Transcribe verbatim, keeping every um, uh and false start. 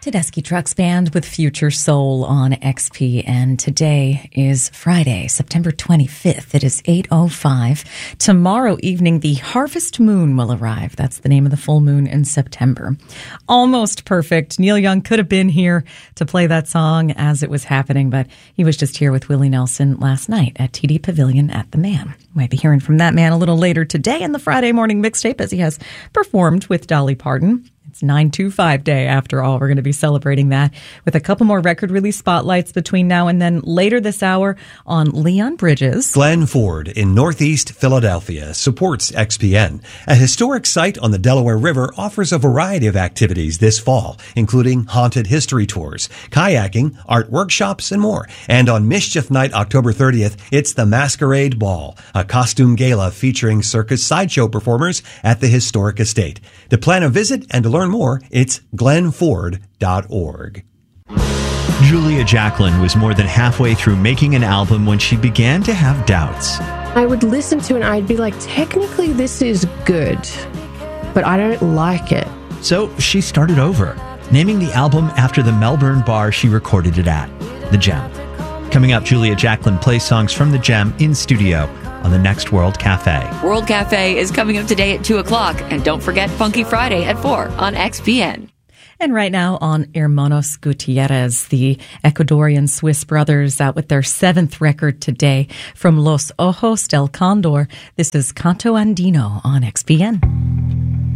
Tedeschi Trucks Band with Future Soul on X P N. Today is Friday, September twenty-fifth. It is eight oh five. Tomorrow evening, the harvest moon will arrive. That's the name of the full moon in September. Almost perfect. Neil Young could have been here to play that song as it was happening, but he was just here with Willie Nelson last night at T D Pavilion at the Man. Might be hearing from that man a little later today in the Friday morning mixtape as he has performed with Dolly Parton. It's nine two five Day, after all. We're going to be celebrating that with a couple more record release spotlights between now and then. Later this hour on Leon Bridges. Glenn Ford in Northeast Philadelphia supports X P N. A historic site on the Delaware River offers a variety of activities this fall, including haunted history tours, kayaking, art workshops, and more. And on Mischief Night, October thirtieth, it's the Masquerade Ball, a costume gala featuring circus sideshow performers at the historic estate. To plan a visit and to learn more, it's glenn ford dot org. Julia Jacklin was more than halfway through making an album when she began to have doubts. I would listen to it and I'd be like, technically this is good, but I don't like it. So she started over, naming the album after the Melbourne bar she recorded it at, The Gem. Coming up, Julia Jacklin plays songs from The Gem in studio on the next World Cafe. World Cafe is coming up today at two o'clock. And don't forget Funky Friday at four on X P N. And right now on Hermanos Gutierrez, the Ecuadorian Swiss brothers out with their seventh record today from Los Ojos del Condor. This is Canto Andino on X P N.